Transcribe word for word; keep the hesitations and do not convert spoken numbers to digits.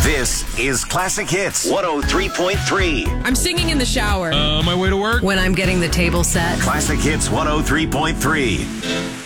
This is Classic Hits one oh three point three. I'm singing in the shower. Uh, my way to work? When I'm getting the table set. Classic Hits one oh three point three.